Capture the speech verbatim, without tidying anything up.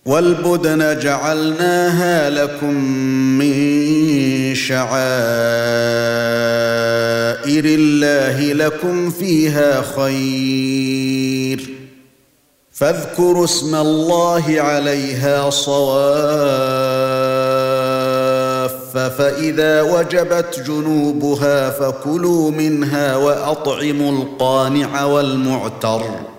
وَالْبُدْنَ جَعَلْنَاهَا لَكُم مِّن شَعَائِرِ اللَّهِ لَكُمْ فِيهَا خَيْرٌ فاذكروا اسم الله عليها صواف فإذا وجبت جنوبها فكلوا منها وأطعموا القانع والمعتر